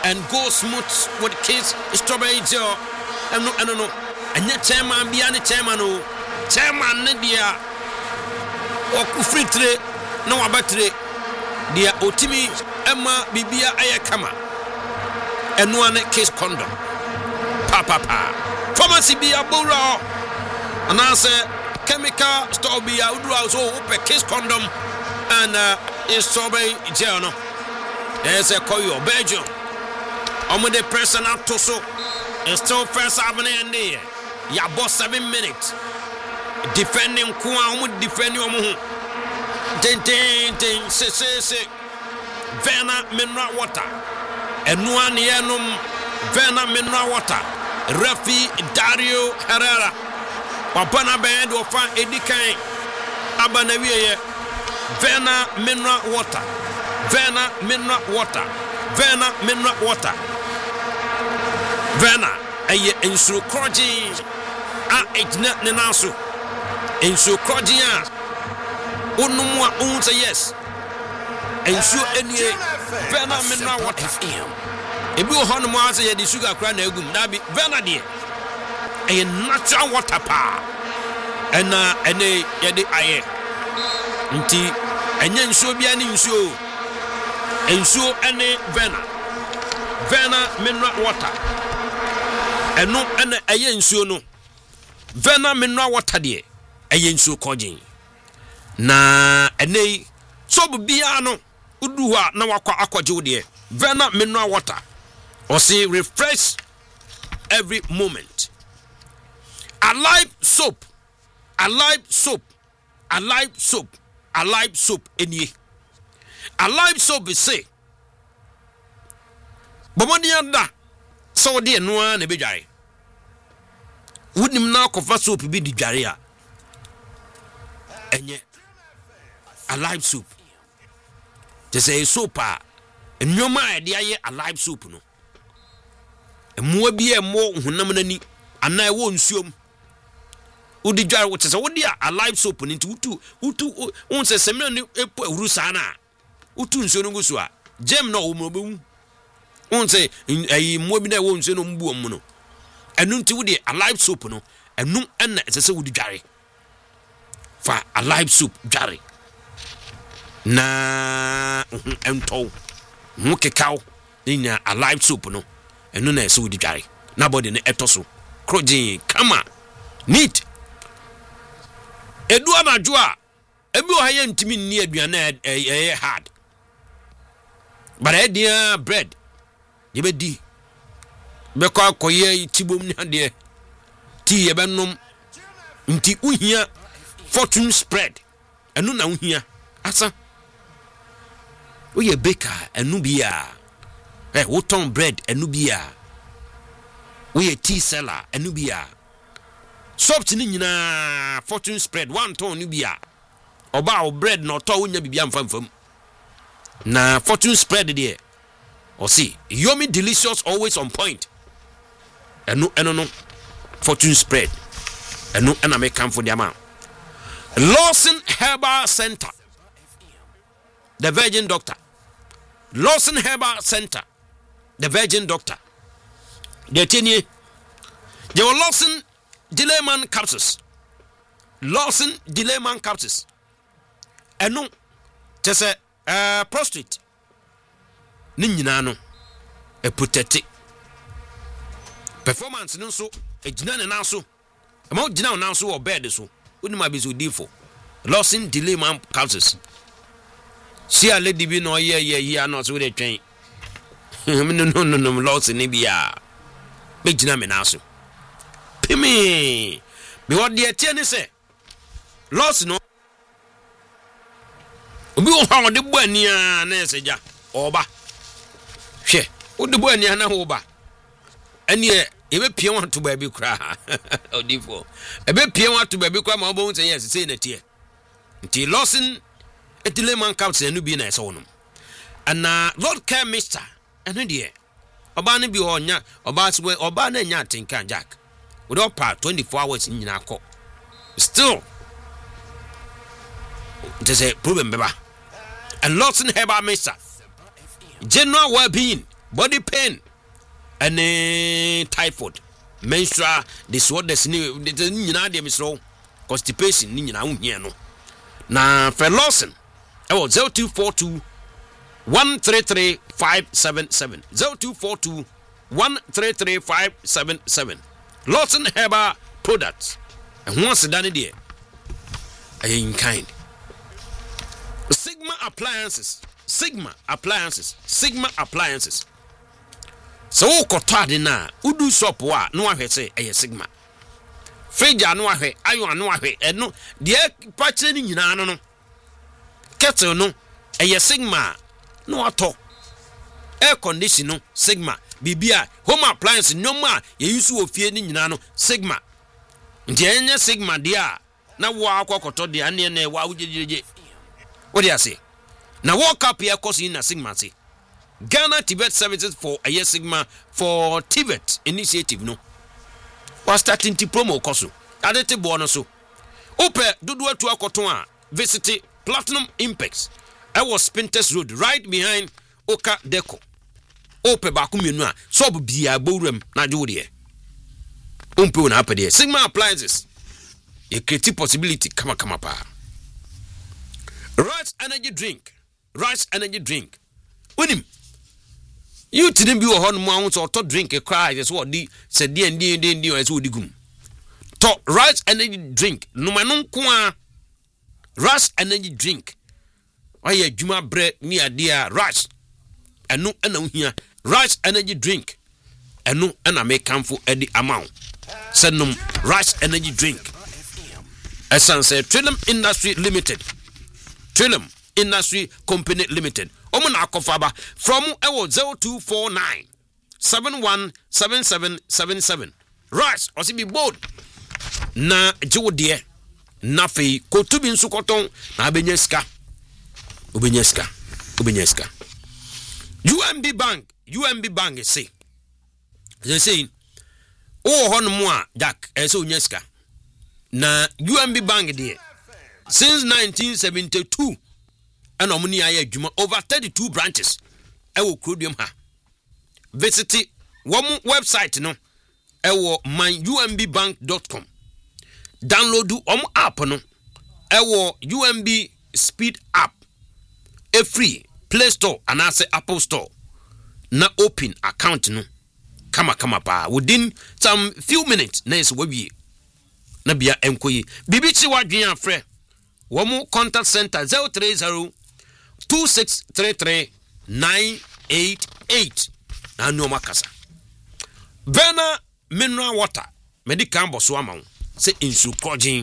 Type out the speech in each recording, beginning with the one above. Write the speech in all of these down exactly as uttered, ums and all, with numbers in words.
and go smooth with Kiss Strawberry Joe. And no, and no, and yet chairman beyond the chairman, oh, chairman Nadia or free trade, no about trade. Dear Otimi Emma Bibia Ayakama and one Kiss condom. Papa pa. Pharmacy be a burro. And I say chemical store be a udra so open Kiss condom and uh is Strawberry Joe. There's a Koyo Belgium. I'm with the person up to so. It's still first happening in there. Ya boss seven minutes. Defending Kuam, defending Omu. Ten, ten, ten, se, se, se. Vena mineral water. And one yanum Vena mineral water. Rafi Dario Herrera. Wapana band or fan Edikai. Abanawiye. Vena mineral water. Vena mineral water. Vena mineral water. Vena aye ensu kroji a ejna ne naso ensu kroji a onum a on say yes ensu enie Vena mineral water ebi o hono mo ase ye di sugar kra na agum na bi Vena de aye natural water pa ena ene ye de aye nti enye ensu bia ne ensu ensu ene Vena Vena mineral water eno ene eye nsuo no Vena mineral water de eye nsuo kogin na ene so bia no udu ha na wakwa akwaje de Vena mineral water or say refresh every moment. Alive soap alive soap alive soap alive soap enie alive soap is say bomoni anda so de no na be dware wonim na kofa soap bi di dware a enye alive soap te say soap a enwoma e de aye alive soap no emu bi e mo hunam nani ana e wo nsuom udi dware wo te say wo dia alive soap ni nti utu utu won se semina ni epo awuru sana utu nsuo no guso a gem na wo mo be on say ayi mo bi na wo nsuo no mbu om no enu nti wo de alive soap no enu ena se se wo di dware fa alive soap dware na ento mo kekao nya alive soap no enu na se wo di dware na body ne etoso krojin kama neat edu anadwo a ebi o haye ntimi nni aduana e hard but e bread yebedi beko akoye tibom ni ade ti yebenom nti uhia fortune spread enu na uhia asa oye baker enu bia eh woton bread enu bia oye tea seller enu bia soft ni nyina fortune spread one ton ni bia oba o bread no to wonya bibia mfamfam na fortune spread there or see yomi delicious always on point eno eno no fortune spread eno ena me come for the amount Lawson Herbal Center the Virgin Doctor Lawson Herbal Center the Virgin Doctor the tenye the Lawson Dileman capsules Lawson Dileman capsules eno just a uh, prostate ni nyina no e protect performance no so e gina ne na so e ma gina na so o bed so oni ma be so difo Lawson Dileman capsules si a lady bi no ye ye ye no so de twen no no no no Lawson ni bia be gina me na so pimi be what de tie ni se Lawson no obi o ha de bo ani a na eseja oba hwe o de bo ani a na ho ba ani e ebe pie wan to ba bi kra odifo ebe pie wan to ba bi kra ma obo say yes say na tie nti Lawson Dileman capsules enu bi na ese wonum ana Lord Care Mister enu de oba ne bi onya oba se oba na nya tinka jack we don pa twenty-four hours nyina akọ still there's a problem beba and Lawson Herbal Mister general well-being body pain and typhoid menstrual disorders ni nyina de misro constipation ni nyina unhie no na Lawson ewo zero two four two one three three five seven seven zero two four two one three three five seven seven Lawson Herbal Products and once done there in kind Sigma Appliances Sigma Appliances Sigma Appliances so kotade na udu shop wa no ahwe se eye Sigma Feja no ahwe ayo no ahwe eno de pache ni nyina no no kettle no eye Sigma no ato air condition no Sigma bibia home appliance nyoma ye yusu ofie ni nyina no Sigma nti enye Sigma dia na wo akokoto dia ne na wa wujejeje what do you say na walk up here cause in na Sigma say Ghana Tibet Services for a year Sigma for Tibet initiative no was starting to promo koso adete bono so ope dudu atu akoton a visit Platinum Impex I was Spintex Road right behind Oka Deco ope ba ku mienu a so bo bia bowram na jo de umpe na apede Sigma Appliances a creative possibility kama kama pa Rice energy drink Rice energy drink unim you didn't be a hon mo so to drink a cry is what di said di and di and di as would gum to Rice energy drink no manon kwa Rice energy drink why juma bread near dear Rice and no and here Rice energy drink and no and I make come for any amount send them Rice energy drink as I said Trillium Industry Limited Trillium Industry Company Limited Omuna Kofaba from Ewo zero two four nine seven one seven seven seven seven Rice or be bold na jodie na fe kotubi nsukoton na benyeska obenyeska obenyeska U M B Bank U M B Bank say they say oh hon mo a Jack eso onyeska na U M B Bank there since nineteen seventy-two and omuni aye adwuma over thirty-two branches ewo krodium ha visit one website no ewo my u m b bank dot com download um app no ewo U M B speed app a free Play Store and I say Apple Store na open account no kama kama pa within some few minutes na is we na bia enkoyi bibichi wadwen afre womu contact center zero three zero two six three three nine eight eight na no makasa Vena mineral water medical boso ama se insu kojin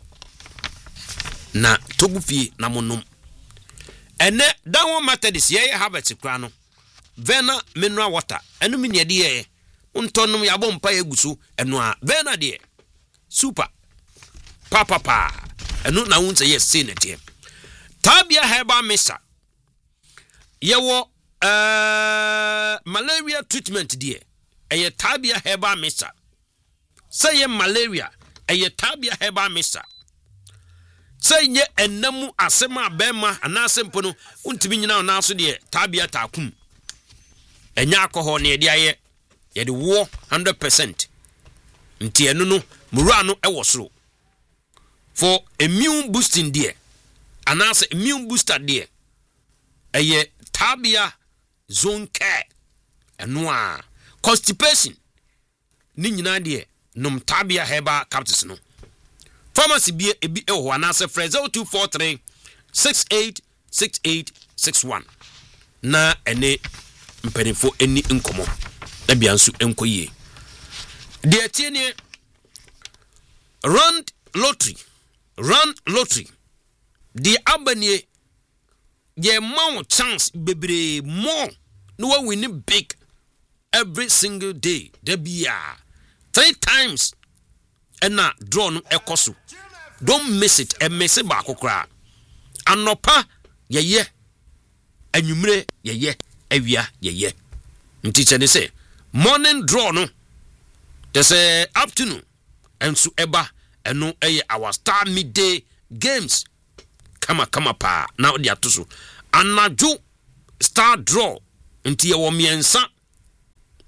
na togufie na monum ene dan wo methodist ye harvest kra no Vena mineral water enu mi ne de ye untonum ya bom pa eguso enu a Vena de super papa pa enu na won say yes say netie Tabia Herbal Mixture yewo uh, malaria treatment de eye Tabia Herbal Mixture say ye malaria eye Tabia Herbal Mixture say ye enamu asema bema anasempo no untimi nyina na so de Tabia takum enya alcohol ne de aye ye de wo one hundred percent nti enu no mura no ewo soro for immune boosting there and as immune booster there eye Tabia Zone Care enwa constipation ni nyina de nom Tabia Herbal Capsules no pharmacy bi ebi eho anase frɛ zero two four three six eight six eight six one na ene mpanifo eni nkomo na bia nso enkoyie de tiene Rand Lottery Rand Lottery the abanye ye more chance bebre more no one winning big every single day there be three times and na draw no ekoso don't miss it and miss it back okra anopa ye ye anwumre ye ye awia ye ye ntiche ne say morning draw no they say afternoon and so eba eno eye our star midday games kama kama pa na odi atoso anaju star draw nti ye wo miensa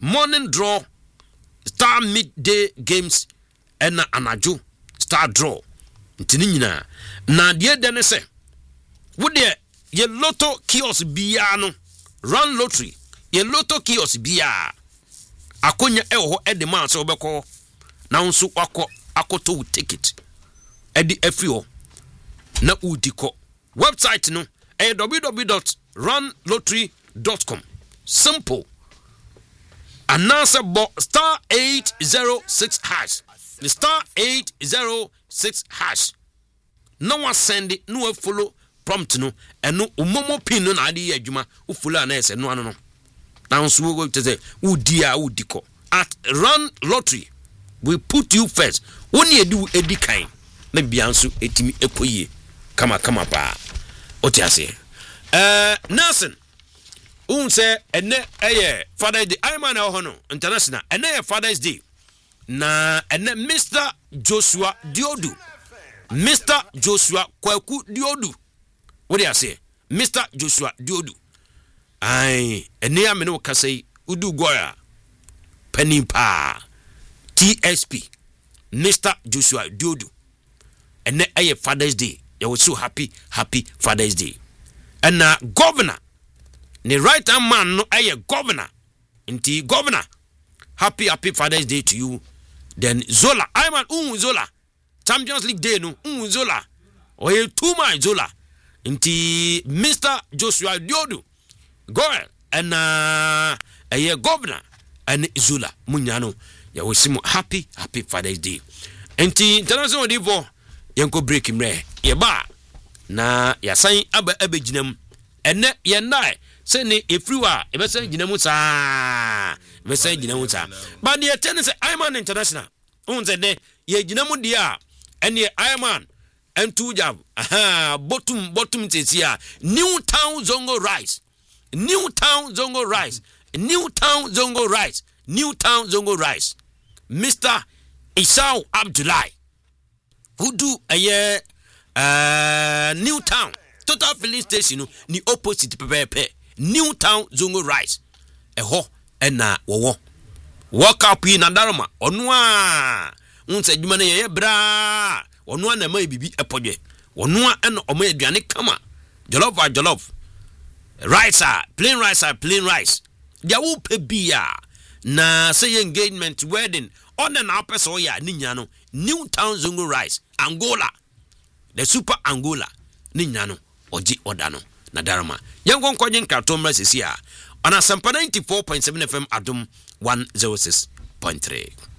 morning draw, star midday games, and anajo star draw. Ntini nyina. Na die de ne se. Wo de ye lotto kiosk bia no. Run lottery. Ye lotto kiosk bia. Akonya e ho e de man se obekọ. Na nso akọ akoto ticket. E di afio. Na udiko. Website no e w w w dot run lottery dot com. Simple. Announcer bo star eight zero six hash. The star eight zero six hash. No one send it, no one follow prompt no, and no umomo pin no na adi adwuma u follow na ese no ano no. Now so we go to say u dia u diko. At Run Lottery, we put you first. Woni edu edi kan na bianso etimi ekoye. Kama kama pa. Otiase. Eh Nelson un say ene eye Father's Day. I man ho international. Ene ye Father's Day. Na ene Mister Joshua Diodu. Mister Joshua Kwaku Diodu. What do you say? Mister Joshua Diodu. Ai ene ya me no kasai udu goya. Penny pa. T S P. Mister Joshua Diodu. Ene eye Father's Day. You were so happy, happy Father's Day. And now, uh, governor, the right hand man, no, a governor, inti governor, happy, happy Father's Day to you. Then Zola, I'm an um Zola, Champions League Day, no, um Zola, or you two my Zola, inti Mister Joshua Diodu, girl, and uh, a governor, and Zola, Munyano, you will see happy, happy Father's Day. Inti international divo. Yanko break him re yeba na yasan aba abegyinam ene ye nai se ne efriwa e be san gyinamu saa be san gyinamu saa ba ne yeten se Ironman International un se ne ye gyinamu dia ene Ironman entu jab aha bottom bottom tesia Newtown Zongo Rice Newtown Zongo Rice Newtown Zongo Rice Newtown Zongo Rice Mister Isau Abdullahi who do a year uh Newtown Total Filling Station ni opposite pepe Newtown Zongo Rice e ho na wo walk up in Nadarama onwa unse djuma na ye bra onwa na mai bibi epodwe onwa na omo aduane kama jollof a jollof rice a plain rice a plain rice dia wo pe bia na say engagement wedding on na apesa ya ninya no Newtown Zongo Rice Angola the super Angola ninya no oji odano na darama yangon kwenye kartomra sisi ya ona sampa ninety-four point seven F M Adum one oh six point three